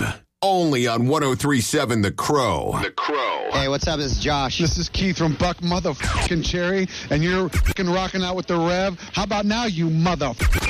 Rev. Only on 103.7 The Crow. The Crow. Hey, what's up? This is Josh. This is Keith from Buck Motherfucking Cherry, and you're fucking rocking out with the Rev. How about now, you motherfucker?